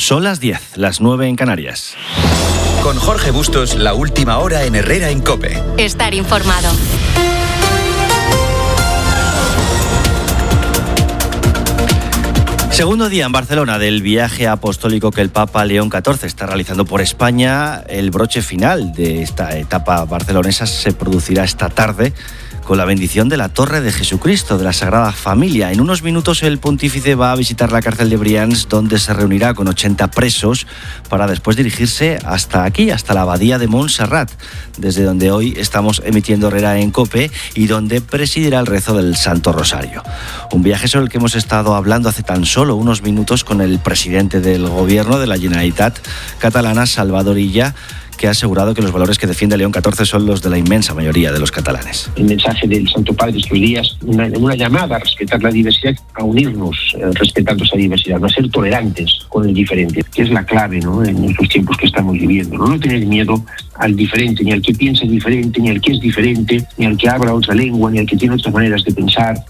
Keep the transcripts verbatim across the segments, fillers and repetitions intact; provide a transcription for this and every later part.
Son las diez, las nueve en Canarias. Con Jorge Bustos, la última hora en Herrera en COPE. Estar informado. Segundo día en Barcelona del viaje apostólico que el Papa León catorce está realizando por España. El broche final de esta etapa barcelonesa se producirá esta tarde con la bendición de la Torre de Jesucristo de la Sagrada Familia. En unos minutos el pontífice va a visitar la cárcel de Brians, donde se reunirá con ochenta presos para después dirigirse hasta aquí, hasta la abadía de Montserrat, desde donde hoy estamos emitiendo Herrera en COPE y donde presidirá el rezo del Santo Rosario. Un viaje sobre el que hemos estado hablando hace tan solo unos minutos con el presidente del gobierno de la Generalitat catalana, Salvador Illa, que ha asegurado que los valores que defiende León catorce son los de la inmensa mayoría de los catalanes. El mensaje del Santo Padre estos días, una, una llamada a respetar la diversidad, a unirnos eh, respetando esa diversidad, a ser tolerantes con el diferente, que es la clave, ¿no?, en estos tiempos que estamos viviendo. No, no tener miedo al diferente, ni al que piensa diferente, ni al que es diferente, ni al que habla otra lengua, ni al que tiene otras maneras de pensar.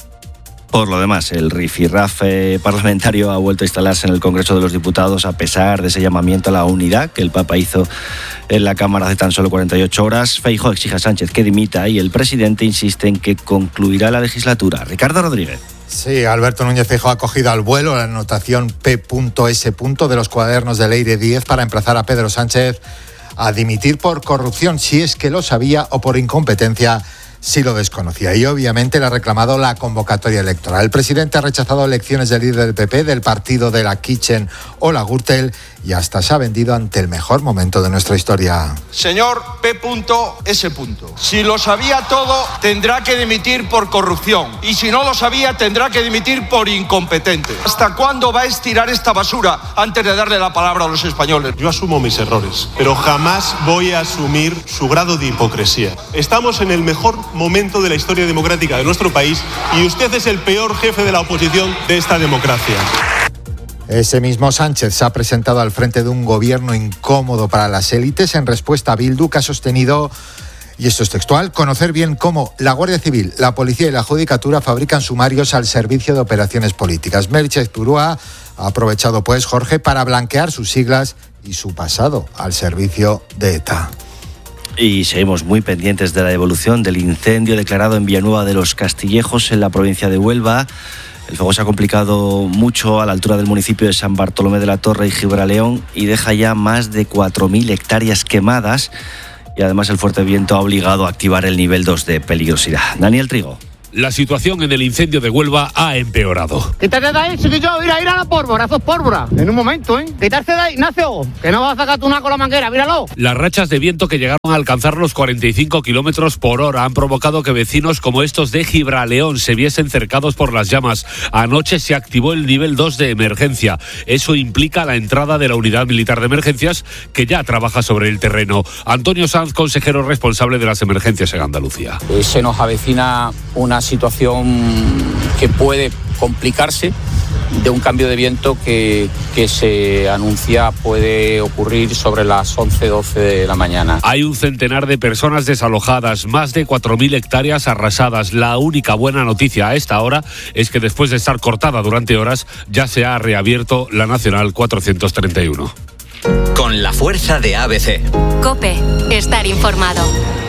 Por lo demás, el rifirrafe parlamentario ha vuelto a instalarse en el Congreso de los Diputados a pesar de ese llamamiento a la unidad que el Papa hizo en la Cámara hace tan solo cuarenta y ocho horas. Feijóo exige a Sánchez que dimita y el presidente insiste en que concluirá la legislatura. Ricardo Rodríguez. Sí, Alberto Núñez Feijóo ha cogido al vuelo la anotación P S de los cuadernos de Leire diez para emplazar a Pedro Sánchez a dimitir por corrupción, si es que lo sabía, o por incompetencia, sí lo desconocía, y obviamente le ha reclamado la convocatoria electoral. El presidente ha rechazado elecciones del líder del P P, del partido de la Kitchen o la Gürtel, y hasta se ha vendido ante el mejor momento de nuestra historia. Señor P S. Si lo sabía todo, tendrá que dimitir por corrupción, y si no lo sabía, tendrá que dimitir por incompetente. ¿Hasta cuándo va a estirar esta basura antes de darle la palabra a los españoles? Yo asumo mis errores, pero jamás voy a asumir su grado de hipocresía. Estamos en el mejor momento de la historia democrática de nuestro país y usted es el peor jefe de la oposición de esta democracia. Ese mismo Sánchez se ha presentado al frente de un gobierno incómodo para las élites en respuesta a Bildu, que ha sostenido, y esto es textual, conocer bien cómo la Guardia Civil, la Policía y la Judicatura fabrican sumarios al servicio de operaciones políticas. Merche Purúa ha aprovechado, pues, Jorge, para blanquear sus siglas y su pasado al servicio de ETA. Y seguimos muy pendientes de la evolución del incendio declarado en Villanueva de los Castillejos, en la provincia de Huelva. El fuego se ha complicado mucho a la altura del municipio de San Bartolomé de la Torre y Gibraleón y deja ya más de cuatro mil hectáreas quemadas. Y además el fuerte viento ha obligado a activar el nivel dos de peligrosidad. Daniel Trigo. La situación en el incendio de Huelva ha empeorado. Quítate de ahí, chiquillo, mira, mira la pólvora, eso es pólvora. En un momento, ¿eh? Quitarse de ahí, Ignacio, que no vas a sacar tú una con la manguera, míralo. Las rachas de viento que llegaron a alcanzar los cuarenta y cinco kilómetros por hora han provocado que vecinos como estos de Gibraleón se viesen cercados por las llamas. Anoche se activó el nivel dos de emergencia. Eso implica la entrada de la Unidad Militar de Emergencias, que ya trabaja sobre el terreno. Antonio Sanz, consejero responsable de las emergencias en Andalucía. Se nos avecina una situación que puede complicarse, de un cambio de viento que, que se anuncia puede ocurrir sobre las once doce de la mañana. Hay un centenar de personas desalojadas, más de cuatro mil hectáreas arrasadas. La única buena noticia a esta hora es que después de estar cortada durante horas, ya se ha reabierto la Nacional cuatrocientos treinta y uno. Con la fuerza de A B C. COPE, estar informado.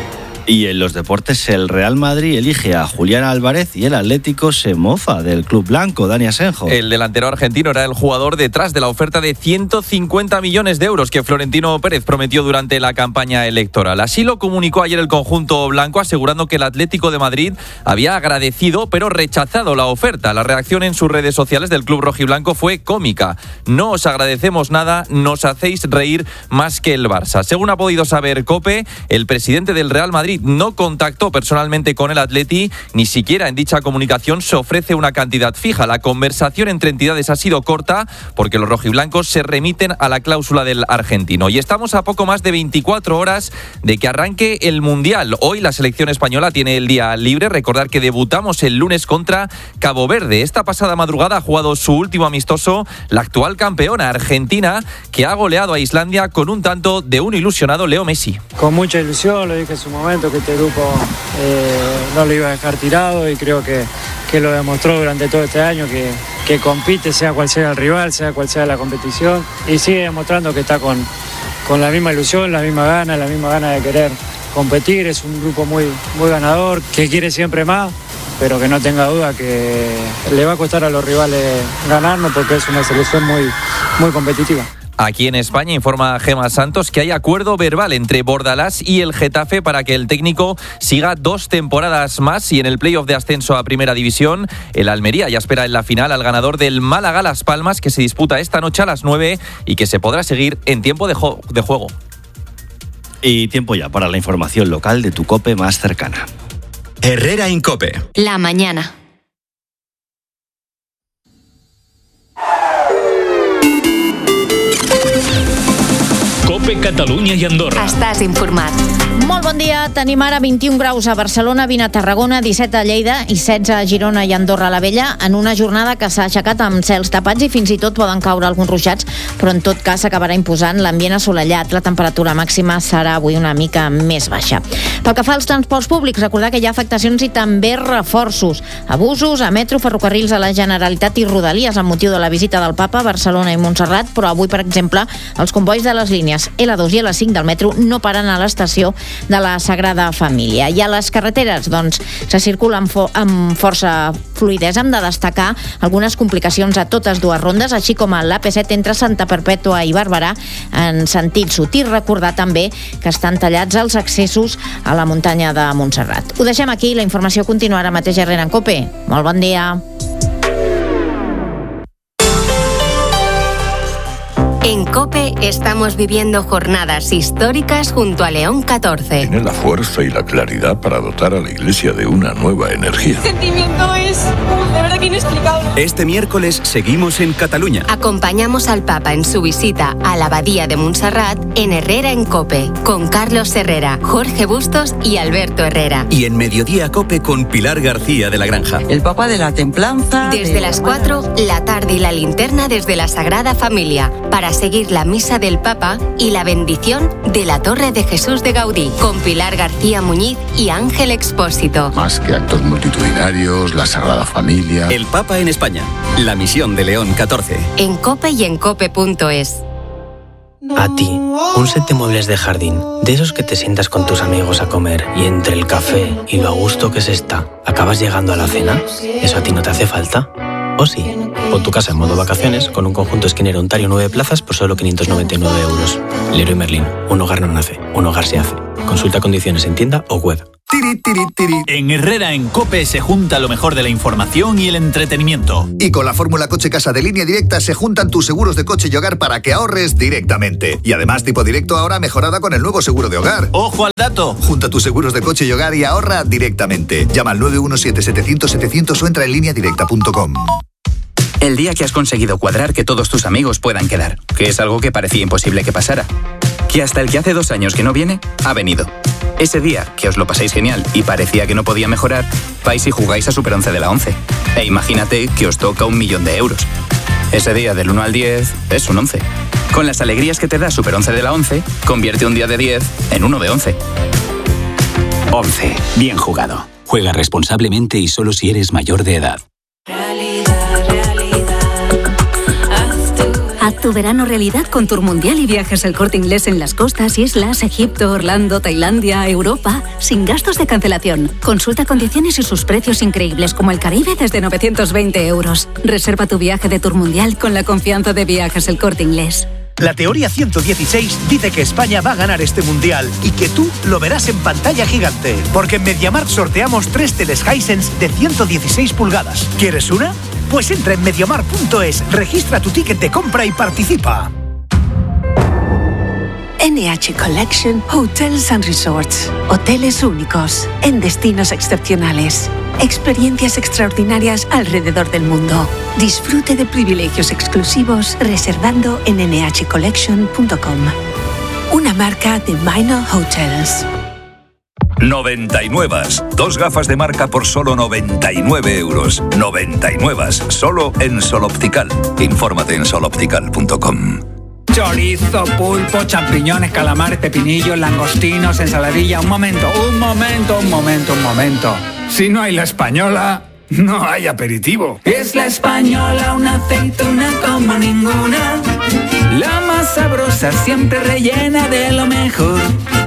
Y en los deportes, el Real Madrid elige a Julián Álvarez y el Atlético se mofa del club blanco. Dani Asenjo. El delantero argentino era el jugador detrás de la oferta de ciento cincuenta millones de euros que Florentino Pérez prometió durante la campaña electoral. Así lo comunicó ayer el conjunto blanco, asegurando que el Atlético de Madrid había agradecido pero rechazado la oferta. La reacción en sus redes sociales del club rojiblanco fue cómica. No os agradecemos nada, nos hacéis reír más que el Barça. Según ha podido saber COPE, el presidente del Real Madrid no contactó personalmente con el Atleti, ni siquiera en dicha comunicación se ofrece una cantidad fija. La conversación entre entidades ha sido corta porque los rojiblancos se remiten a la cláusula del argentino. Y estamos a poco más de veinticuatro horas de que arranque el Mundial. Hoy la selección española tiene el día libre. Recordar que debutamos el lunes contra Cabo Verde. Esta pasada madrugada ha jugado su último amistoso la actual campeona Argentina, que ha goleado a Islandia con un tanto de un ilusionado Leo Messi. Con mucha ilusión, lo dije en su momento, siento que este grupo eh, no lo iba a dejar tirado y creo que, que lo demostró durante todo este año, que, que compite sea cual sea el rival, sea cual sea la competición, y sigue demostrando que está con, con la misma ilusión, la misma gana, la misma gana de querer competir. Es un grupo muy, muy ganador, que quiere siempre más, pero que no tenga duda que le va a costar a los rivales ganarnos porque es una selección muy, muy competitiva. Aquí en España informa Gemma Santos que hay acuerdo verbal entre Bordalás y el Getafe para que el técnico siga dos temporadas más, y en el playoff de ascenso a Primera División el Almería ya espera en la final al ganador del Málaga Las Palmas, que se disputa esta noche a las nueve y que se podrá seguir en tiempo de, jo- de juego. Y tiempo ya para la información local de tu COPE más cercana. Herrera en COPE. La mañana. COPE Catalunya i Andorra. Estàs informat. Molt bon dia. Tenim ara vint-i-un graus a Barcelona, vint a Tarragona, disset a Lleida i setze a Girona i Andorra la Vella, en una jornada que s'ha aixecat amb cels tapats i fins i tot poden caure alguns ruixats, però en tot cas s'acabarà imposant l'ambient assolellat. La temperatura màxima serà avui una mica més baixa. Pel que fa als transports públics, recordar que hi ha afectacions i també reforços. Abusos a metro, ferrocarrils a la Generalitat i Rodalies amb motiu de la visita del Papa a Barcelona i Montserrat, però avui, per exemple, els combois de les línies L dos i L cinc del metro no paren a l'estació de la Sagrada Família. I a les carreteres, doncs, se circula amb, fo- amb força fluïdesa. Hem de destacar algunes complicacions a totes dues rondes, així com a l'A P set entre Santa Perpètua i Barberà en sentit sud. I recordar també que estan tallats els accessos a la muntanya de Montserrat. Ho deixem aquí, la informació continua ara mateix a Herrera en COPE. Molt bon dia. En COPE estamos viviendo jornadas históricas junto a León catorce. Tiene la fuerza y la claridad para dotar a la Iglesia de una nueva energía. El sentimiento es de verdad que inexplicable. Este miércoles seguimos en Cataluña. Acompañamos al Papa en su visita a la Abadía de Montserrat en Herrera en COPE, con Carlos Herrera, Jorge Bustos y Alberto Herrera. Y en Mediodía COPE con Pilar García de la Granja. El Papa de la Templanza. Desde de las la cuatro, la tarde y la linterna desde la Sagrada Familia, para seguir la misa del Papa y la bendición de la Torre de Jesús de Gaudí, con Pilar García Muñiz y Ángel Expósito. Más que actos multitudinarios, la Sagrada Familia. El Papa en España. La misión de León catorce. En COPE y en cope punto es. A ti, un set de muebles de jardín, de esos que te sientas con tus amigos a comer y entre el café y lo a gusto que se está, acabas llegando a la cena. ¿Eso a ti no te hace falta? ¿O sí? Pon tu casa en modo vacaciones con un conjunto esquinero Ontario nueve plazas por solo quinientos noventa y nueve euros. Leroy Merlin, un hogar no nace, un hogar se hace. Consulta condiciones en tienda o web. Tiri, tiri, tiri. En Herrera en COPE se junta lo mejor de la información y el entretenimiento. Y con la fórmula Coche Casa de Línea Directa se juntan tus seguros de coche y hogar para que ahorres directamente. Y además tipo directo ahora mejorada con el nuevo seguro de hogar. ¡Ojo al dato! Junta tus seguros de coche y hogar y ahorra directamente. Llama al nueve uno siete setecientos setecientos o entra en línea directa punto com. El día que has conseguido cuadrar que todos tus amigos puedan quedar, que es algo que parecía imposible que pasara. Que hasta el que hace dos años que no viene, ha venido. Ese día que os lo pasáis genial y parecía que no podía mejorar, vais y jugáis a Super once de la once. E imagínate que os toca un millón de euros. Ese día del uno al diez es un once. Con las alegrías que te da Super once de la once, convierte un día de diez en uno de once. once. Bien jugado. Juega responsablemente y solo si eres mayor de edad. Haz tu verano realidad con Tour Mundial y Viajes El Corte Inglés en las costas, islas, Egipto, Orlando, Tailandia, Europa, sin gastos de cancelación. Consulta condiciones y sus precios increíbles como el Caribe desde novecientos veinte euros. Reserva tu viaje de Tour Mundial con la confianza de Viajes El Corte Inglés. La teoría ciento dieciséis dice que España va a ganar este mundial y que tú lo verás en pantalla gigante. Porque en MediaMarkt sorteamos tres teles Hisense de ciento dieciséis pulgadas. ¿Quieres una? Pues entra en mediamarkt punto es, registra tu ticket de compra y participa. N H Collection Hotels and Resorts. Hoteles únicos, en destinos excepcionales. Experiencias extraordinarias alrededor del mundo. Disfrute de privilegios exclusivos reservando en ene hache collection punto com. Una marca de Minor Hotels. noventa y nueve. Dos gafas de marca por solo noventa y nueve euros. noventa y nueve. Solo en Sol Optical. Infórmate en sol optical punto com. Chorizo, pulpo, champiñones, calamares, pepinillos, langostinos, ensaladilla. Un momento, un momento, un momento, un momento. Si no hay La Española, no hay aperitivo. Es La Española, una aceituna como ninguna. La más sabrosa, siempre rellena de lo mejor.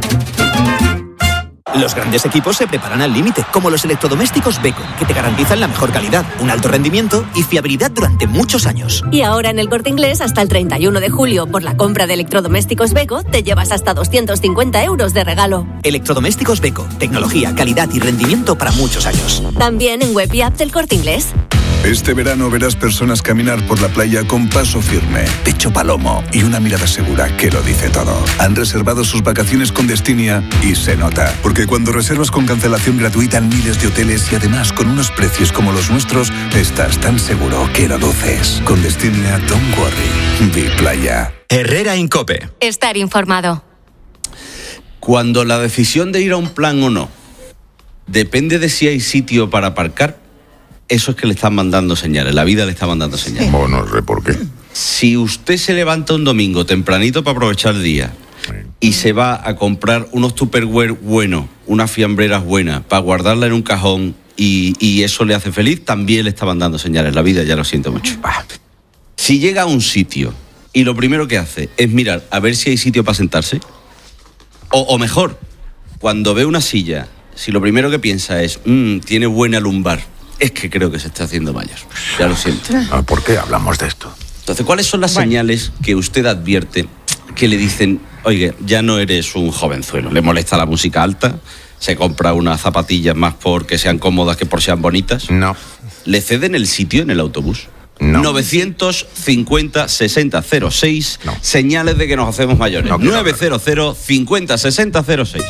Los grandes equipos se preparan al límite, como los electrodomésticos Beko, que te garantizan la mejor calidad, un alto rendimiento y fiabilidad durante muchos años. Y ahora en El Corte Inglés, hasta el treinta y uno de julio, por la compra de electrodomésticos Beko, te llevas hasta doscientos cincuenta euros de regalo. Electrodomésticos Beko, tecnología, calidad y rendimiento para muchos años. También en web y app del Corte Inglés. Este verano verás personas caminar por la playa con paso firme, pecho palomo y una mirada segura que lo dice todo. Han reservado sus vacaciones con Destinia y se nota. Porque cuando reservas con cancelación gratuita en miles de hoteles y además con unos precios como los nuestros, estás tan seguro que lo duces. Con Destinia, don't worry. Di playa. Herrera en COPE. Estar informado. Cuando la decisión de ir a un plan o no depende de si hay sitio para aparcar, eso es que le están mandando señales, la vida le está mandando señales. Oh, no sé por qué. Si usted se levanta un domingo tempranito para aprovechar el día y se va a comprar unos Tupperware buenos, unas fiambreras buenas, para guardarla en un cajón y, y eso le hace feliz, también le está mandando señales, la vida ya lo siento mucho. Si llega a un sitio y lo primero que hace es mirar a ver si hay sitio para sentarse, o, o mejor, cuando ve una silla, si lo primero que piensa es, mmm, tiene buena lumbar, es que creo que se está haciendo mayor. Ya lo siento. ¿Por qué hablamos de esto? Entonces, ¿cuáles son las bueno. señales que usted advierte que le dicen, oye, ya no eres un jovenzuelo? ¿Le molesta la música alta? ¿Se compra unas zapatillas más porque sean cómodas que por sean bonitas? No. ¿Le ceden el sitio en el autobús? No. novecientos cincuenta sesenta cero seis. No. Señales de que nos hacemos mayores. No novecientos cincuenta sesenta cero seis.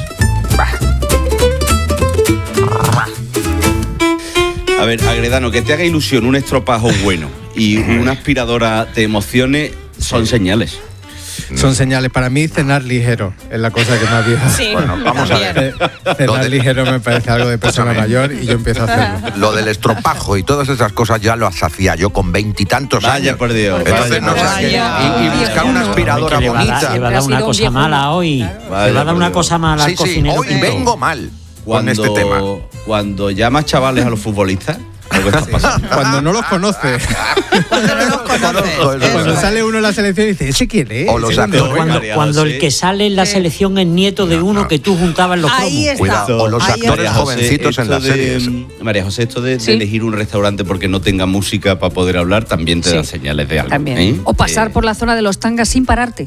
A ver, Agredano, que te haga ilusión un estropajo bueno y una aspiradora te emocione, son señales. Son señales. Para mí, cenar ligero es la cosa que más digo. Sí, bueno, vamos a ver. Cenar de... ligero me parece algo de persona mayor y yo empiezo a hacerlo. Lo del estropajo y todas esas cosas ya lo hacía yo con veintitantos años. Vaya por Dios. Entonces, no sé, y, y buscar una aspiradora que le va bonita. Le va a dar una cosa mala hoy. Claro. Le va a dar una cosa mala sí, al cocinero. Sí, hoy vengo mal. Cuando, con este tema. Cuando llamas chavales a los futbolistas, algo está pasando. Cuando no los conoces. Cuando no los conoces. Cuando sale uno en la selección y dice, ¿ese quién es? O los actores. Cuando, cuando el que sale en la selección es nieto de uno que tú juntabas en los cromos. Ahí está. Cuidado. O los Ahí actores está. jovencitos en las de, series. María José, esto de, ¿Sí? de elegir un restaurante porque no tenga música para poder hablar también te sí. da señales de algo. También. ¿eh? O pasar eh. por la zona de los tangas sin pararte.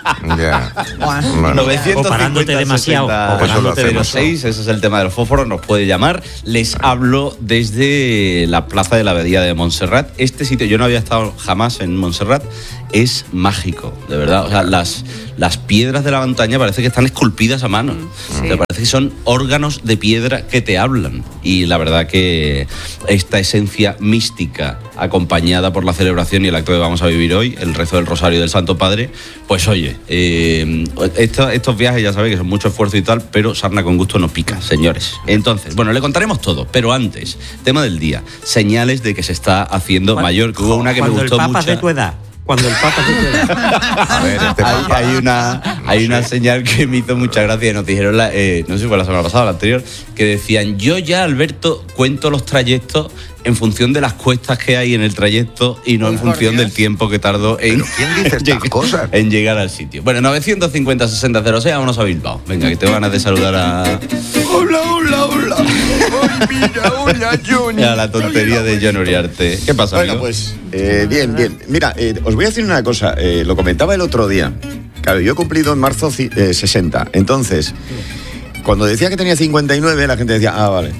Ya. Bueno. novecientos o parándote demasiado. O parándote de los seis, ese es el tema de los fósforos, nos puede llamar. Les hablo desde la plaza de la Abadía de Montserrat. Este sitio, yo no había estado jamás en Montserrat, es mágico, de verdad. O sea, las, las piedras de la montaña parece que están esculpidas a mano. Sí. Me parece que son órganos de piedra que te hablan. Y la verdad que esta esencia mística, acompañada por la celebración y el acto que vamos a vivir hoy, el rezo del Rosario del Santo Padre, pues oye, eh, esto, estos viajes ya sabéis que son mucho esfuerzo y tal, pero sarna con gusto no pica, señores. Entonces, bueno, le contaremos todo, pero antes, tema del día, señales de que se está haciendo cuando, mayor, que hubo una que me gustó mucho. Cuando el Papa de tu edad. Cuando el Papa de tu edad. A ver, este hay, hay una hay una señal que me hizo mucha gracia y nos dijeron, la, eh, no sé si fue la semana pasada o la anterior, que decían, yo ya, Alberto, cuento los trayectos en función de las cuestas que hay en el trayecto y no en función del tiempo que tardó en, ¿quién dice estas llegar, cosas? en llegar al sitio. Bueno, novecientos cincuenta sesenta cero seis, vámonos a Bilbao. Venga, que tengo ganas de saludar a... Hola, hola, hola. Ay, mira, hola, Johnny. A la tontería de John Uriarte. ¿Qué pasa, Bueno, amigo? pues, eh, bien, bien. Mira, eh, os voy a decir una cosa. Eh, lo comentaba el otro día. Claro, yo he cumplido en marzo eh, sesenta. Entonces, cuando decía que tenía cincuenta y nueve, la gente decía, ah, vale.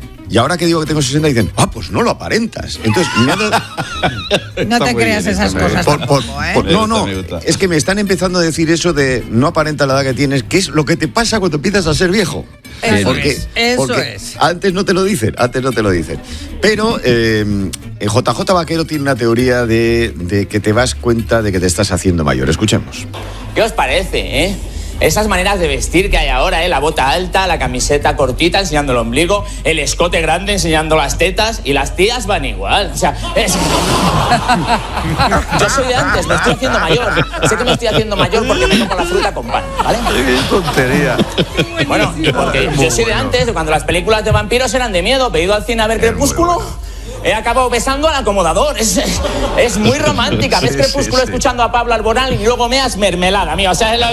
Y ahora que digo que tengo sesenta, dicen, ah, pues no lo aparentas. Entonces, me ha dado... No te creas bien, esas cosas por, por, tampoco, ¿eh? por, No, no, es que me están empezando a decir eso de no aparenta la edad que tienes, que es lo que te pasa cuando empiezas a ser viejo. Eso porque, es, eso porque es. Antes no te lo dicen, antes no te lo dicen. Pero eh, J J Vaquero tiene una teoría de, de que te das cuenta de que te estás haciendo mayor. Escuchemos. ¿Qué os parece, eh? Esas maneras de vestir que hay ahora, ¿eh? La bota alta, la camiseta cortita enseñando el ombligo, el escote grande enseñando las tetas y las tías van igual. O sea, es... Yo soy de antes, me estoy haciendo mayor. Sé que me estoy haciendo mayor porque me como la fruta con pan, ¿vale? ¡Qué tontería! Bueno, porque yo soy de antes, de cuando las películas de vampiros eran de miedo. He ido al cine a ver Crepúsculo, he acabado besando al acomodador. Es, es, es muy romántica. Ves Sí, Crepúsculo sí, sí. escuchando a Pablo Alborán y luego meas mermelada, mío. O sea, es lo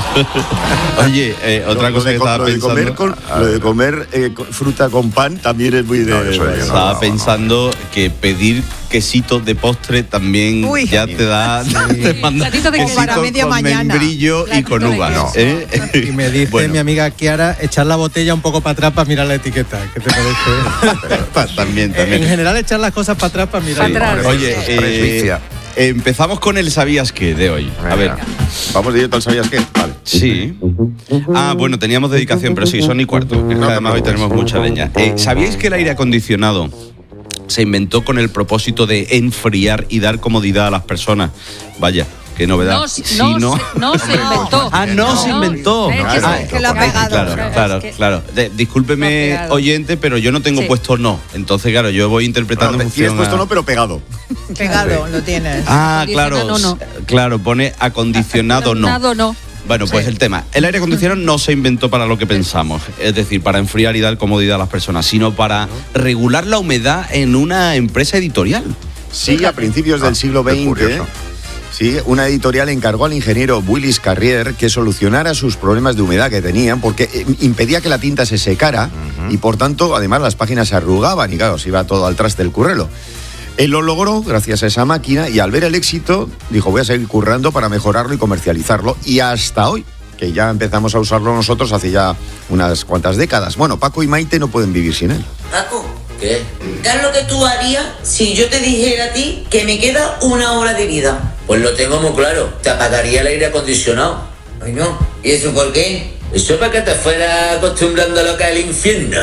que... Oye, eh, otra Lo- cosa lo de que co- estaba lo de pensando... comer, con- lo de comer eh, con- fruta con pan también es muy de... Estaba pensando que pedir quesitos de postre también Uy. ya te da... te manda Platito de quesitos para media con mañana. membrillo y con Platito de uvas. queso. ¿eh? Y me dice Bueno. mi amiga Kiara echar la botella un poco para atrás para mirar la etiqueta. ¿Qué te parece? También, también. En general, echar las cosas para atrás para mirar. Sí. Oye, eh, empezamos con el ¿sabías qué? De hoy. A ver. Vamos directo al ¿sabías qué? Vale. Sí. Ah, bueno, teníamos dedicación, pero sí, son y cuarto. Que es que además hoy tenemos mucha leña. Eh, ¿Sabíais que el aire acondicionado se inventó con el propósito de enfriar y dar comodidad a las personas? Vaya. Qué novedad. No, Si no, no- se, no se inventó. Ah, no, se inventó. Es que, Ah, es que lo ha pegado. Claro, claro, claro. De- discúlpeme, pegado. oyente, pero yo no tengo Sí. puesto no. Entonces, claro, yo voy interpretando en Tienes función puesto a- no, pero pegado. Pegado, lo tienes. Ah, claro. No, no. Claro, pone acondicionado no. Nado no. Bueno, pues el tema. El aire acondicionado no se inventó para lo que pensamos, es decir, para enfriar y dar comodidad a las personas, sino para regular la humedad en una empresa editorial. Sí, a principios del siglo veinte, sí, una editorial encargó al ingeniero Willis Carrier que solucionara sus problemas de humedad que tenían, porque eh, impedía que la tinta se secara y por tanto, además, las páginas se arrugaban y claro, se iba todo al traste del currelo. Él lo logró gracias a esa máquina y al ver el éxito dijo voy a seguir currando para mejorarlo y comercializarlo y hasta hoy, que ya empezamos a usarlo nosotros hace ya unas cuantas décadas. Bueno, Paco y Maite no pueden vivir sin él. Paco, ¿qué? ¿Qué es lo que tú harías si yo te dijera a ti que me queda una hora de vida? Pues lo tengo muy claro, te apagaría el aire acondicionado. Ay no, ¿y eso por qué? Eso es para que te fueras acostumbrando a lo que es el infierno.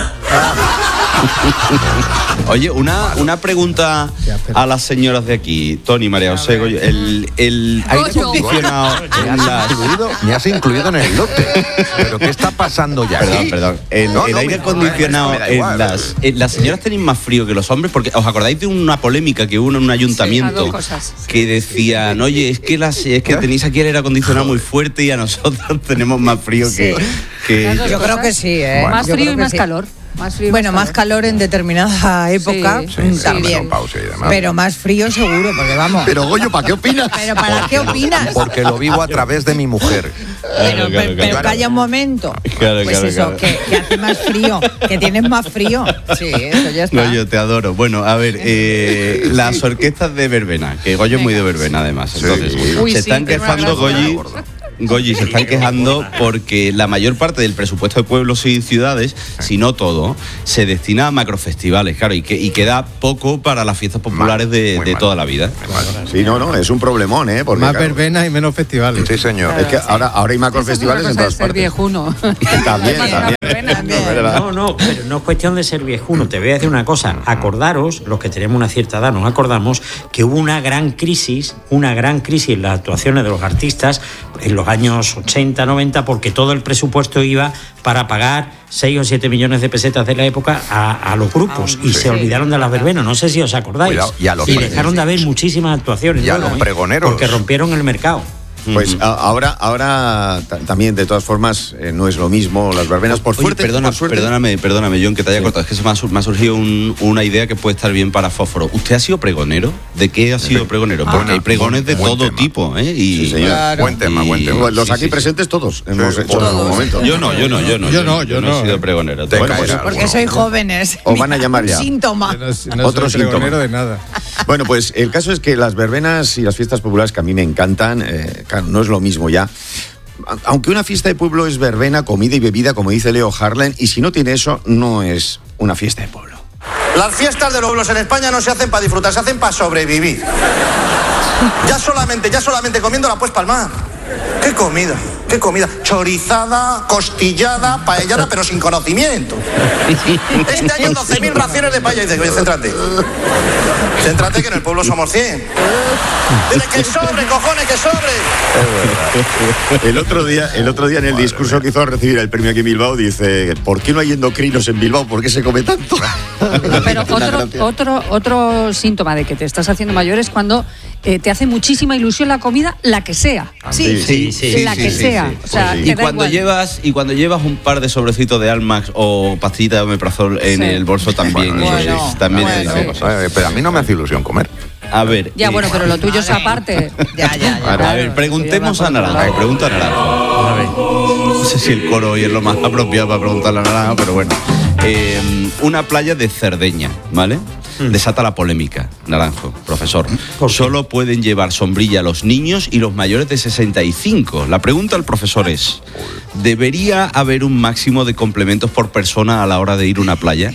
Oye, una, una pregunta a las señoras de aquí, Tony, María José, Goyo. El, el aire Goyo. acondicionado Me en has las... incluido- me has incluido en el lote. ¿Pero qué está pasando ya? Perdón, aquí? perdón. El, No, el no, aire me- acondicionado me da en igual. las... en las señoras tenéis más frío que los hombres, porque ¿os acordáis de una polémica que hubo en un ayuntamiento? Las dos cosas. Que decían, oye, es que las, es que tenéis aquí el aire acondicionado muy fuerte y a nosotros tenemos más frío que... que Yo creo que sí, ¿eh? Más Yo frío creo y que más sí. calor. Más frío y Bueno, más más calor en determinada época Sí, mm, sí, también. menopausia y demás. Pero más frío seguro, porque vamos. Pero Goyo, ¿para qué opinas? Pero ¿para qué opinas? Porque lo vivo a través de mi mujer. Pero, pero- pero calla un momento. Claro, Pues claro, eso, claro. Que, que hace más frío, que tienes más frío. Sí, eso ya está. No, yo te adoro. Bueno, a ver, eh, las orquestas de verbena, que Goyo es muy de verbena además. Entonces, Uy, se sí, están tengo una quejando, gran- Goyi, Goyi, se están quejando porque la mayor parte del presupuesto de pueblos y ciudades, si no todo, se destina a macrofestivales, claro, y, que, y queda poco para las fiestas populares de, de toda la vida. Sí, no, no, es un problemón, ¿eh? Porque, Más claro, verbenas y menos festivales. Sí, señor. es que ahora, ahora hay macrofestivales en todas ser partes. viejuno. También, también. Es verdad. No, no, pero no es cuestión de ser viejuno. Te voy a decir una cosa. Acordaros, los que tenemos una cierta edad, nos acordamos que hubo una gran crisis, una gran crisis en las actuaciones de los artistas en los años ochenta, noventa, porque todo el presupuesto iba para pagar seis o siete millones de pesetas de la época a, a los grupos y Sí. se olvidaron de las verbenas. No sé si os acordáis. Cuidado, y a los y pre- dejaron de haber muchísimas actuaciones. Y a luego, los ¿eh? pregoneros. Porque rompieron el mercado. Pues a- ahora, ahora ta- también, de todas formas, eh, no es lo mismo las verbenas. Por Oye, suerte, perdona, por suerte- perdóname, perdóname, John, que te haya cortado. Es que se me ha, sur- me ha surgido un- una idea que puede estar bien para Fósforo. ¿Usted ha sido pregonero? ¿De qué ha sido pregonero? Porque Buena- hay pregones de buen todo tema. tipo, ¿eh? Y, Sí, señor. Claro. Buen tema, buen tema. Pues los Sí, aquí sí, sí. presentes todos hemos hecho en Todos. algún momento. Yo no, yo no, yo no. Yo no, yo no, he sido eh. pregonero. Te Bueno, pues, caerá Porque alguno. sois jóvenes. Os van a llamar ya. Síntoma. Yo no, no Otro soy síntoma. pregonero de nada. Bueno, pues el caso es que las verbenas y las fiestas populares que a mí me encantan, eh, claro, no es lo mismo ya. A- Aunque una fiesta de pueblo es verbena, comida y bebida, como dice Leo Harlan, y si no tiene eso, no es una fiesta de pueblo. Las fiestas de los pueblos en España no se hacen para disfrutar, se hacen para sobrevivir. Ya solamente, ya solamente comiéndola pues palmar. ¿Qué comida? ¿Qué comida? Chorizada, costillada, paellada, pero sin conocimiento. Este año doce mil raciones de paella. Y dice, oye, céntrate. Céntrate que en el pueblo somos cien. Dile que sobre, cojones, que sobre. El otro día, el otro día en el discurso que hizo a recibir el premio aquí en Bilbao, dice, ¿por qué no hay endocrinos en Bilbao? ¿Por qué se come tanto? Pero otro, otro, otro síntoma de que te estás haciendo mayor es cuando eh, te hace muchísima ilusión la comida, la que sea. Sí, sí, sí. La sí, que sí, sea. sí. O sea, Y te da cuando igual. llevas y cuando llevas un par de sobrecitos de Almax o pastillitas de omeprazol en Sí. el bolso también, Bueno, eso bueno, sí, también bueno. te dice cosas. Eh, Pero a mí no me hace ilusión comer. A ver. Ya, eh, bueno, pero lo tuyo es aparte. Ya, ya, ya. A ver, preguntemos a Naranjo, pregunta a Naranjo. A ver. No sé si el coro hoy es lo más apropiado para preguntarle a Naranjo, pero bueno. Eh, una playa de Cerdeña, ¿vale? Desata la polémica, Naranjo, profesor. Solo pueden llevar sombrilla los niños y los mayores de sesenta y cinco. La pregunta al profesor es, ¿debería haber un máximo de complementos por persona a la hora de ir a una playa?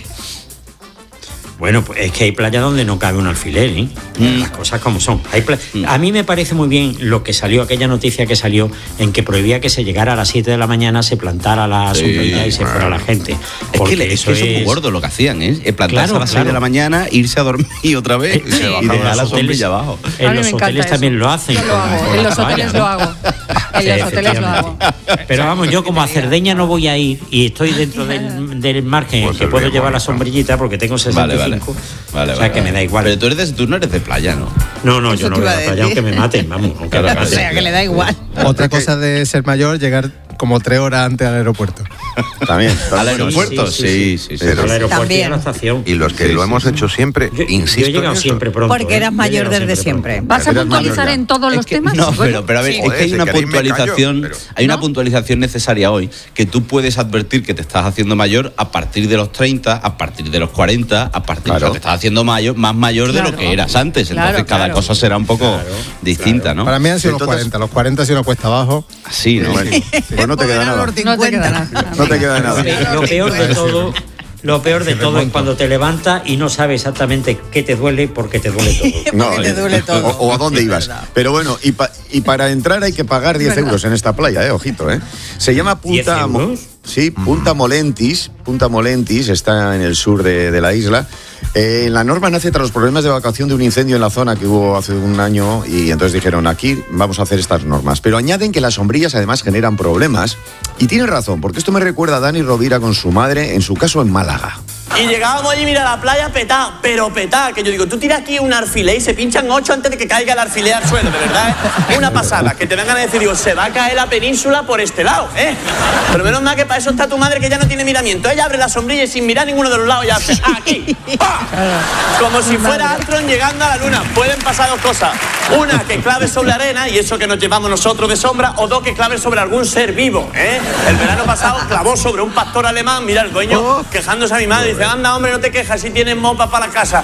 Bueno, pues es que hay playas donde no cabe un alfiler, ¿eh? Mm. Las cosas como son. Hay pla- A mí me parece muy bien lo que salió, aquella noticia que salió en que prohibía que se llegara a las siete de la mañana, se plantara la Sí, sombrilla y se fuera la gente. Es Porque que, le- es eso que eso es muy es- gordo lo que hacían, ¿eh? Eh, Plantarse Claro, a las seis claro. de la mañana, irse a dormir otra vez Eh, sí. y dejar la En los sombrilla hoteles- abajo. En los hoteles también lo hacen. Yo lo con- hago. con En las los hoteles toallas, lo ¿no? hago. En los hoteles lo hago. Pero vamos, yo como a Cerdeña no voy a ir y estoy dentro del, del margen en que puedo llevar la sombrillita porque tengo sesenta y cinco. Vale, o sea, que me da igual. Pero tú, eres de, tú no eres de playa, ¿no? No, no, Eso yo no te voy iba a a la playa decir. aunque me maten, vamos. Aunque me O maten. sea, que le da igual. Otra cosa de ser mayor, llegar como tres horas antes al aeropuerto. También. ¿Al aeropuerto? Sí, sí, sí. Pero- Al aeropuerto y a También. la estación. Y los que lo hemos hecho siempre, Yo, insisto. yo he llegado en esto. siempre pronto. Porque ¿eh? eras Yo he mayor llegado desde siempre. ¿Vas a Eras mayor puntualizar ya. en todos los Es que- temas? no, Bueno, pero, pero a ver, sí. es que hay Joder, una si queréis me puntualización, callo, pero- hay una ¿No? puntualización necesaria hoy que tú puedes advertir que te estás haciendo mayor a partir de los treinta, a partir de los cuarenta, a partir Claro. de lo que estás haciendo mayor, más mayor de Claro. lo que eras antes. Claro, Entonces cada claro. cosa será un poco distinta, ¿no? Para mí han sido los Entonces- cuarenta. Los cuarenta ha sido una cuesta abajo. Así, ¿no? Bueno, pues no te queda nada. No te queda nada. No te queda nada. Lo peor de todo, lo peor de todo es cuando te levantas y no sabes exactamente qué te duele porque te duele todo. No, Porque te eh, duele todo. O, o a dónde Es ibas. verdad. Pero bueno, y, pa- y para entrar hay que pagar diez verdad. euros en esta playa, eh, ojito, ¿eh? Se llama Punta... ¿diez Mo- euros? Sí, Punta Molentis. Punta Molentis está en el sur de, de la isla. Eh, la norma nace tras los problemas de evacuación de un incendio en la zona que hubo hace un año y entonces dijeron, aquí vamos a hacer estas normas. Pero añaden que las sombrillas además generan problemas y tienen razón, porque esto me recuerda a Dani Rovira con su madre, en su caso en Málaga. Y llegábamos allí, mira, la playa petá, pero petá, que yo digo, tú tiras aquí un alfiler y se pinchan ocho antes de que caiga el alfiler al suelo, de verdad, ¿eh? Una pasada, que te vengan a decir, digo, se va a caer la península por este lado, ¿eh? Pero menos mal que para eso está tu madre, que ya no tiene miramiento. Ella abre la sombrilla y sin mirar ninguno de los lados ya hace, aquí, ¡pa! Como si fuera Armstrong llegando a la luna. Pueden pasar dos cosas. Una, que clave sobre la arena, y eso que nos llevamos nosotros de sombra, o dos, que clave sobre algún ser vivo, ¿eh? El verano pasado clavó sobre un pastor alemán, mira, el dueño quejándose a mi madre, dice, anda, hombre, no te quejas si tienes mopa para la casa.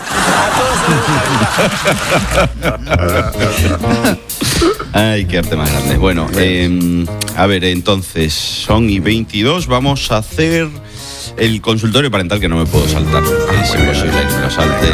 A todos se les gusta. Ay, qué arte más grande. Bueno, eh, a ver, entonces, son y veintidós, vamos a hacer el consultorio parental que no me puedo saltar. Es imposible que me lo salte.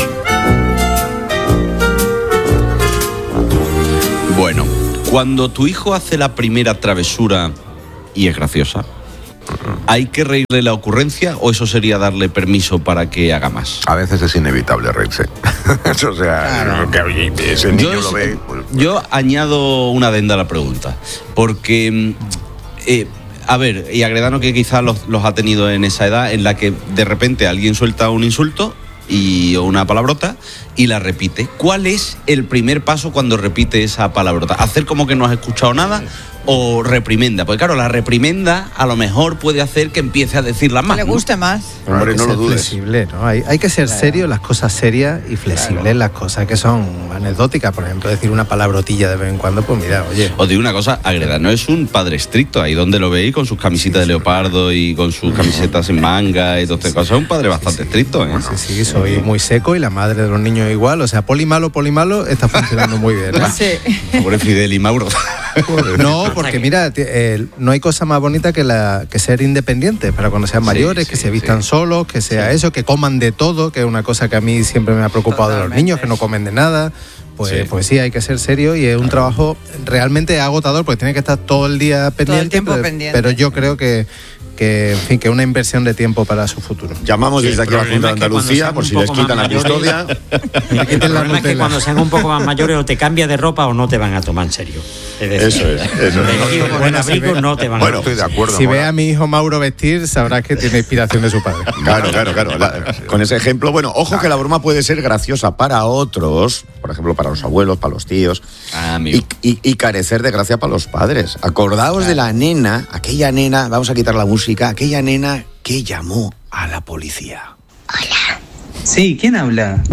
Bueno, cuando tu hijo hace la primera travesura y es graciosa, ¿hay que reírle la ocurrencia o eso sería darle permiso para que haga más? A veces es inevitable reírse. o sea, que oye, ese niño Yo, lo ve. yo añado una adenda a la pregunta, porque, eh, a ver, y Agredano que quizás los, los ha tenido en esa edad en la que de repente alguien suelta un insulto y o una palabrota y la repite. ¿Cuál es el primer paso cuando repite esa palabrota? ¿Hacer como que no has escuchado nada o reprimenda? Porque claro, la reprimenda a lo mejor puede hacer que empiece a decirla más. Que le guste más. Hombre, Hay que no lo ser dudes. flexible, ¿no? Hay, hay que ser serio en las cosas serias y flexible en las cosas que son anecdóticas. Por ejemplo, decir una palabrotilla de vez en cuando, pues mira, oye. Os digo una cosa, Agredano es un padre estricto, ahí donde lo veis con sus camisitas de leopardo y con sus camisetas en manga y todas estas cosas, es un padre bastante estricto, ¿eh? Sí, sí, soy muy seco y la madre de los niños igual. O sea, poli malo, poli malo está funcionando muy bien, ¿eh? Sí. Pobre Fidel y Mauro. No, porque mira, ti- eh, no hay cosa más bonita que, la, que ser independiente para cuando sean mayores, que se vistan solos, que sea eso, que coman de todo, que es una cosa que a mí siempre me ha preocupado de los niños, que no comen de nada. pues, Sí. pues sí, hay que ser serio y es un trabajo realmente agotador porque tiene que estar todo el día pendiente. tiempo pero, pendiente. pero yo creo que, que, en fin, que una inversión de tiempo para su futuro. Llamamos desde aquí a la Junta de Andalucía por si les quitan la custodia. El problema es que cuando sean un poco más mayores o te cambias de ropa o no te van a tomar en serio. Es decir, Eso es, eso es. vestido con el abrigo no te van Bueno, a estoy de acuerdo. Si ve a mi hijo Mauro vestir, sabrás que tiene inspiración de su padre. Claro, claro, claro. La- con ese ejemplo, bueno, ojo que la broma puede ser graciosa para otros, por ejemplo, para los abuelos, para los tíos, y, y- y carecer de gracia para los padres. Acordaos de la nena, aquella nena, vamos a quitar la música, aquella nena que llamó a la policía. Sí, ¿quién habla?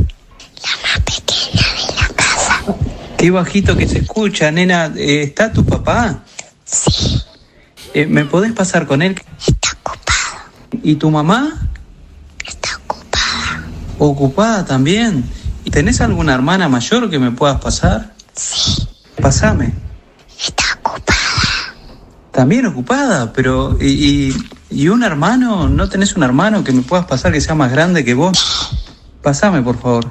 Qué bajito que se escucha, nena. Eh, ¿Está tu papá? Sí. ¿Me podés pasar con él? Está ocupado. ¿Y tu mamá? Está ocupada. ¿Ocupada también? ¿Y tenés alguna hermana mayor que me puedas pasar? Sí. Pásame. Está ocupada. También ocupada, pero... ¿y, y, y un hermano? ¿No tenés un hermano que me puedas pasar que sea más grande que vos? Pásame, por favor.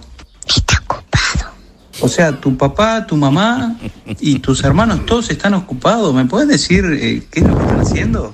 O sea, tu papá, tu mamá y tus hermanos todos están ocupados. ¿Me puedes decir eh, qué es lo que están haciendo?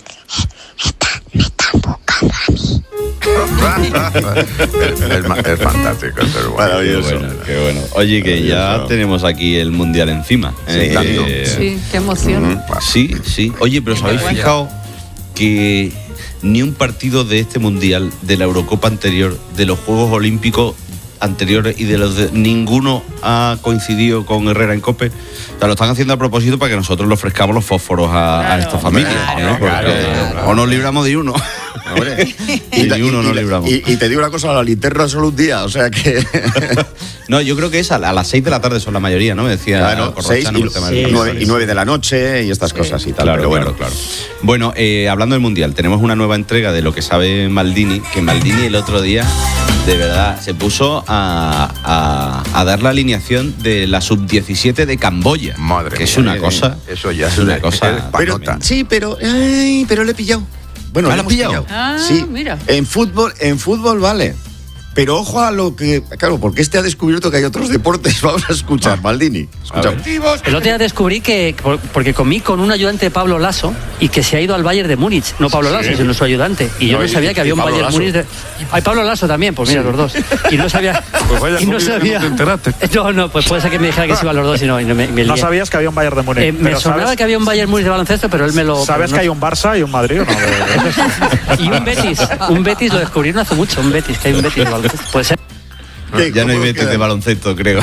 es, ma- es fantástico, pero bueno. Maravilloso. Qué bueno, qué bueno. Oye, que ya Maravilloso. tenemos aquí el Mundial encima. Sí, tanto. Sí, qué emoción. Sí, sí. Oye, pero os habéis fijado que ni un partido de este Mundial, de la Eurocopa anterior, de los Juegos Olímpicos anteriores y de los de ninguno ha coincidido con Herrera en COPE. O sea, lo están haciendo a propósito para que nosotros le ofrezcamos los fósforos a, a esta familia. claro, ¿no? Porque claro, claro. O nos libramos de uno. Hombre. Y ta- ni uno y- nos y- libramos. Y, y te digo una cosa, la linterna solo un día, o sea que... No, yo creo que es a, a las seis de la tarde son la mayoría, ¿no? Me decía Claro, Corrochano seis por y, el tema y del- nueve, y nueve de la noche y estas cosas y tal. Claro, pero bueno, claro, claro. Bueno, eh, hablando del Mundial, tenemos una nueva entrega de lo que sabe Maldini, que Maldini el otro día, de verdad, se puso a, a- a dar la alineación de la sub diecisiete de Camboya. Madre que es mía, una eh, cosa... eso ya es es una de- cosa... es Pero, sí, pero, ay, pero le he pillado. Bueno, ¿Ah, le lo has hemos pillado? Ah, sí, mira. en fútbol, en fútbol vale. Pero ojo a lo que, claro, porque este ha descubierto que hay otros deportes. Vamos a escuchar, Maldini. Escuchamos. El otro día descubrí que, por- porque comí con un ayudante de Pablo Lasso y que se ha ido al Bayern de Múnich, no Pablo Lasso, sino su ayudante. Y yo No, no y- sabía que y había un Pablo Bayern Lasso. Múnich de... Hay Pablo Lasso también, pues mira, Sí. los dos. Y no sabía... Pues vaya y no comida que sabía... no te enteraste. No, no, pues puede ser que me dijera que se iban los dos y no, y no me, me No lié. sabías que había un Bayern de Múnich. Eh, me pero sonaba sabes- que había un Bayern Múnich de baloncesto, pero él me lo... ¿Sabes pero no- que hay un Barça y un Madrid o no? Y un Betis, un Betis lo descubrí no hace mucho, un Betis, que hay un Betis de baloncesto. Puede ser. Ya no hay Betis de baloncesto, creo.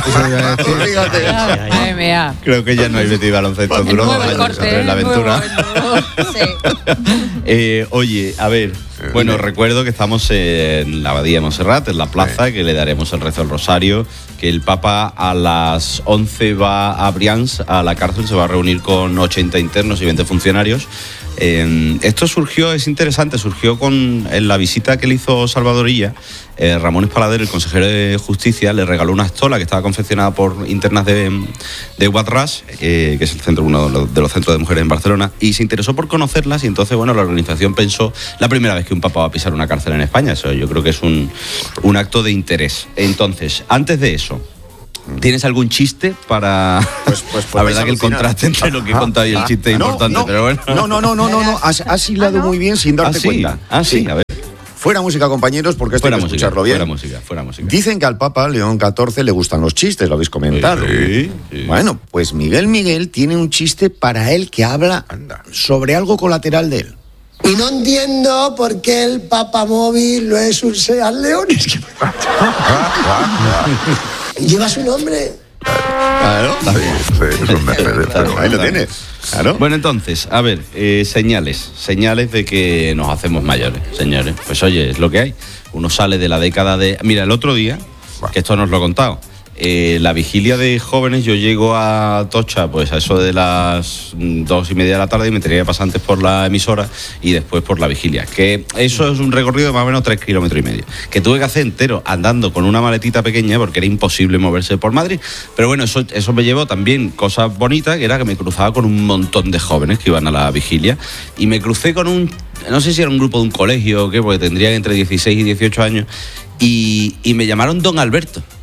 Madre mía. Creo que ya no hay Betis de baloncesto. Duró dos Nuevo el años corte, en la ¿eh? aventura. Nuevo, nuevo. Sí. Eh, oye, a ver, bueno, recuerdo que estamos en la Abadía de Montserrat, en la plaza, que le daremos el rezo al Rosario, que el Papa a las once va a Brians, a la cárcel, se va a reunir con ochenta internos y veinte funcionarios. Eh, esto surgió, es interesante, surgió con en la visita que le hizo Salvador Illa. Eh, Ramón Espalader, el consejero de Justicia, le regaló una estola que estaba confeccionada por internas de, de Huatras, eh, que es el centro, uno de los, de los centros de mujeres en Barcelona, y se interesó por conocerlas. Y entonces, bueno, la organización pensó la primera vez que un papa va a pisar una cárcel en España. Eso yo creo que es un, un acto de interés. Entonces, antes de eso, ¿tienes algún chiste para...? Pues, pues, la verdad que el alucinar. contraste entre lo que he contado y el chiste es No, importante, no, pero bueno. No, no, no, no, no, no. Has, has hilado muy bien sin darte Ah, sí. cuenta. Ah, sí, a ver. Fuera música, compañeros, porque esto Fuera hay que música, escucharlo bien. fuera música, fuera música. Dicen que al Papa León catorce le gustan los chistes, lo habéis comentado. Sí, sí. Bueno, pues Miguel Miguel tiene un chiste para él que habla sobre algo colateral de él. Y no entiendo por qué el papamóvil no es un Seat León. Es que... Lleva su nombre. Claro, está bien. Sí, es un Mercedes, pero Ahí lo tienes. Claro. Bueno, entonces, a ver, eh, señales, señales de que nos hacemos mayores, señores. Pues oye, es lo que hay. Uno sale de la década de... Mira, el otro día, que esto nos lo he contado, eh, la vigilia de jóvenes, yo llego a Tocha, pues a eso de las mm, dos y media de la tarde y me tenía que pasar antes por la emisora y después por la vigilia. Que eso es un recorrido de más o menos tres kilómetros y medio. Que tuve que hacer entero andando con una maletita pequeña porque era imposible moverse por Madrid. Pero bueno, eso, eso me llevó también cosas bonitas, que era que me cruzaba con un montón de jóvenes que iban a la vigilia y me crucé con un, no sé si era un grupo de un colegio o qué, porque tendrían entre dieciséis y dieciocho años y, y me llamaron Don Alberto.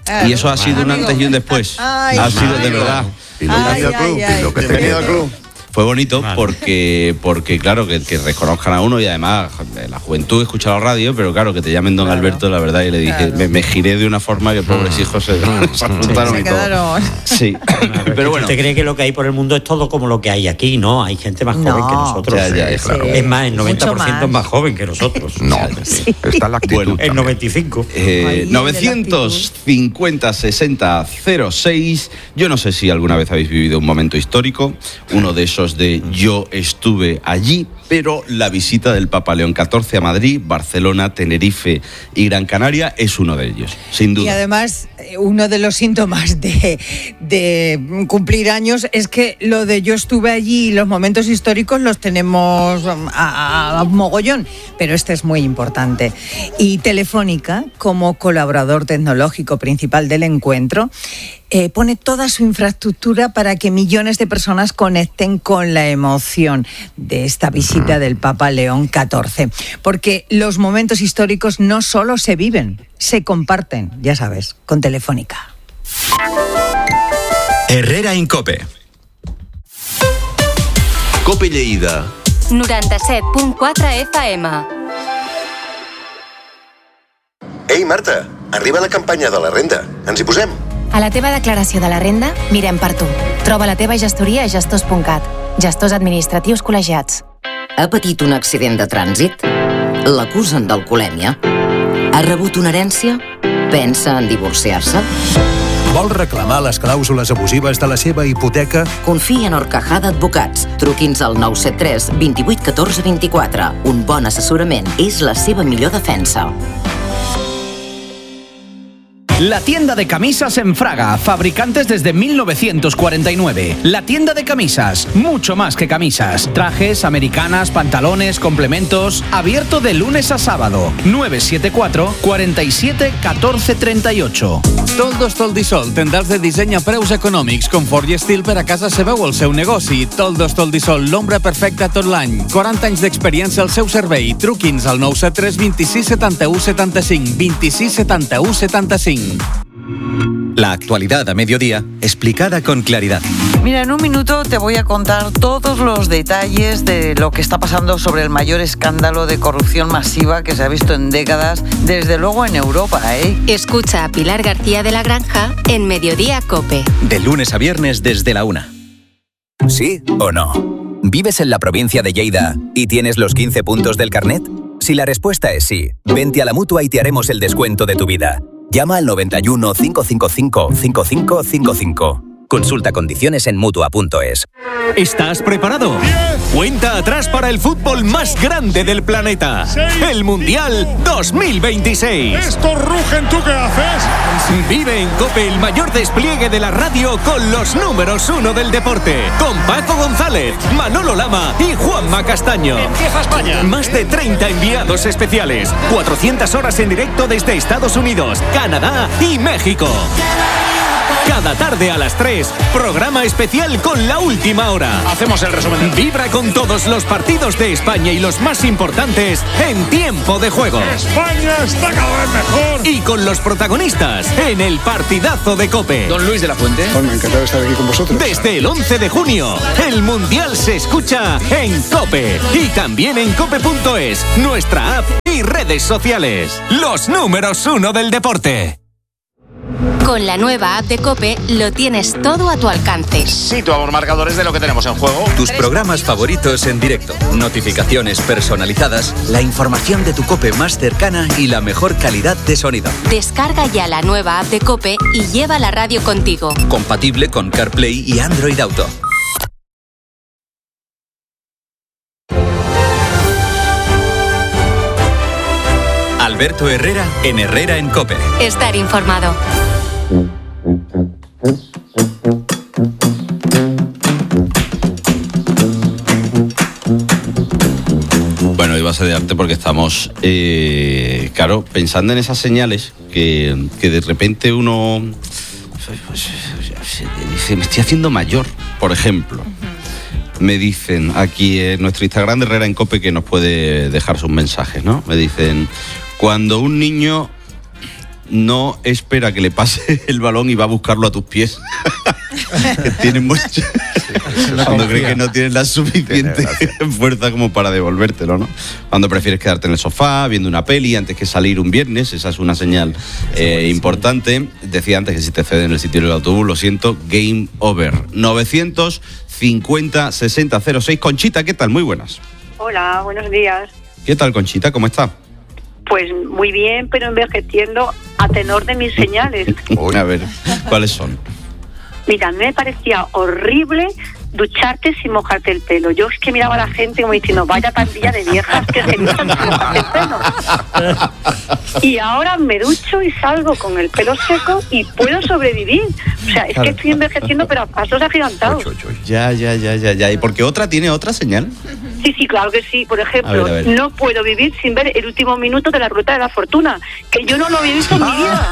Y eso ha sido un antes y un después. Ay, ha sido ay, de verdad. Bienvenido al club. Bienvenido al club. Fue bonito porque, porque claro, que, que reconozcan a uno y además la juventud escucha la radio, pero claro, que te llamen don claro. Alberto, la verdad, y le dije, claro. me, me giré de una forma que pobres hijos se, se asustaron se y todo. Sí, claro, pero bueno. ¿Usted cree que lo que hay por el mundo es todo como lo que hay aquí? No, hay gente más joven no. que nosotros. Ya, ya, es, claro. es más, el noventa por ciento es más joven que nosotros. No, sí. Está la actitud. Bueno, el noventa y cinco. Eh, novecientos cincuenta sesenta cero seis. Yo no sé si alguna vez habéis vivido un momento histórico, uno de esos de yo estuve allí, pero la visita del Papa León catorce a Madrid, Barcelona, Tenerife y Gran Canaria es uno de ellos, sin duda. Y además, uno de los síntomas de, de cumplir años es que lo de yo estuve allí y los momentos históricos los tenemos a, a, a mogollón, pero este es muy importante. Y Telefónica, como colaborador tecnológico principal del encuentro, Eh, pone toda su infraestructura para que millones de personas conecten con la emoción de esta visita del Papa León catorce. Porque los momentos históricos no solo se viven, se comparten, ya sabes, con Telefónica. Herrera en COPE. COPE Lleida. noranta-set punt quatre F M. Ei, Marta, arriba la campanya de la renda. Ens hi posem? A la teva declaració de la renda, mirem per tu. Troba la teva gestoria a gestors punt cat. Gestors administratius col·legiats. Ha patit un accident de trànsit? L'acusen d'alcoholèmia? Ha rebut una herència? Pensa en divorciar-se? Vol reclamar les clàusules abusives de la seva hipoteca? Confia en Orcajada Advocats. Truqui'ns al nou set tres, dos vuit, un quatre, dos quatre. Un bon assessorament és la seva millor defensa. La tienda de camisas en Fraga, fabricantes desde mil novecientos cuarenta y nueve. La tienda de camisas, mucho más que camisas. Trajes, americanas, pantalones, complementos. Abierto de lunes a sábado. nueve siete cuatro, cuatro siete, uno cuatro tres ocho. Toldos Toldisol, tendals de disseny a preus econòmics, confort i estil per a casa seva o el seu negoci. Toldos Toldisol, l'ombra perfecta tot l'any. quaranta anys d'experiència al seu servei. Truqui'ns al nou set tres, dos sis, setanta u, setanta cinc, vint sis, setanta u, setanta cinc. La actualidad a mediodía, explicada con claridad. Mira, en un minuto te voy a contar todos los detalles de lo que está pasando sobre el mayor escándalo de corrupción masiva que se ha visto en décadas, desde luego en Europa, ¿eh? Escucha a Pilar García de la Granja en Mediodía COPE. De lunes a viernes desde la una. ¿Sí o no? ¿Vives en la provincia de Lleida y tienes los quince puntos del carnet? Si la respuesta es sí, vente a la Mutua y te haremos el descuento de tu vida. Llama al noventa y uno, cinco cinco cinco, cinco cinco cinco cinco. Consulta condiciones en Mutua punto es. ¿Estás preparado? Diez. Cuenta atrás para el fútbol más grande del planeta. Seis. El Mundial dos mil veintiséis. Estos rugen, ¿tú qué haces? Vive en COPE el mayor despliegue de la radio con los números uno del deporte. Con Paco González, Manolo Lama y Juanma Castaño. Empieza España. Más de treinta enviados especiales. cuatrocientas horas en directo desde Estados Unidos, Canadá y México. Cada tarde a las tres, programa especial con la última hora. Hacemos el resumen. Vibra con todos los partidos de España y los más importantes en tiempo de juego. España está cada vez mejor. Y con los protagonistas en el partidazo de COPE. Don Luis de la Fuente. Bueno, encantado de estar aquí con vosotros. Desde el once de junio, el Mundial se escucha en COPE. Y también en cope punto es, nuestra app y redes sociales. Los números uno del deporte. Con la nueva app de COPE lo tienes todo a tu alcance. Situamos marcadores de lo que tenemos en juego. Tus programas favoritos en directo, notificaciones personalizadas, la información de tu COPE más cercana y la mejor calidad de sonido. Descarga ya la nueva app de COPE y lleva la radio contigo. Compatible con CarPlay y Android Auto. Alberto Herrera en Herrera en COPE. Estar informado. Bueno, iba a ser de arte porque estamos, eh, claro, pensando en esas señales que, que de repente uno pues, dice, me estoy haciendo mayor, por ejemplo. Me dicen aquí en nuestro Instagram de Herrera en COPE, que nos puede dejar sus mensajes, ¿no? Me dicen, cuando un niño no espera que le pase el balón y va a buscarlo a tus pies. Que tiene mucho. Cuando crees que no tienes la suficiente fuerza como para devolvértelo, ¿no? Cuando prefieres quedarte en el sofá viendo una peli antes que salir un viernes, esa es una señal eh, importante. Decía antes que si te ceden el sitio del autobús, lo siento, game over. novecientos cincuenta sesenta cero seis. Conchita, ¿qué tal? Muy buenas. Hola, buenos días. ¿Qué tal, Conchita? ¿Cómo está? Pues muy bien, pero envejeciendo a tenor de mis señales. A ver, ¿cuáles son? Mira, me parecía horrible ducharte sin mojarte el pelo. Yo es que miraba a la gente como diciendo, vaya pandilla de viejas que se duchan sin mojarte el pelo. Y ahora me ducho y salgo con el pelo seco y puedo sobrevivir. O sea, es Claro. que estoy envejeciendo, pero a pasos agigantados. Ya, ya, ya, ya, ya. ¿Y porque otra tiene otra señal? Sí, sí, claro que sí. Por ejemplo, A ver, a ver. no puedo vivir sin ver el último minuto de la Ruta de la Fortuna, que yo no lo había visto en mi vida.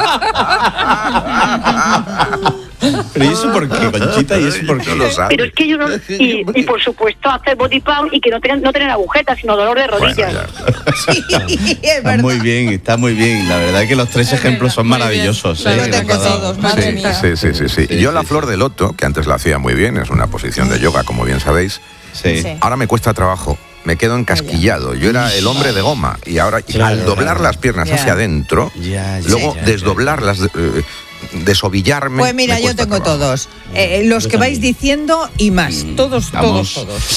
Pero ¿y eso por qué, Conchita? ¿Y eso por qué? Pero es que yo no... Y, y por supuesto hacer body pump y que no tengan, no tener agujetas, sino dolor de rodillas. Está muy bien, está muy bien. La verdad es que los tres ejemplos son maravillosos. ¿eh? Sí, sí, sí, sí, sí. Yo la flor de loto, que antes la hacía muy bien, es una posición de yoga, como bien sabéis, Sí. ahora me cuesta trabajo. Me quedo encasquillado. Yo era el hombre de goma y ahora al doblar las piernas Ya. hacia adentro, Ya, ya, luego ya, ya. desdoblarlas, eh, desovillarme. Pues mira, me yo cuesta tengo trabajo. todos. Eh, los Yo que vais también. diciendo y más. Todos, Vamos. todos, todos.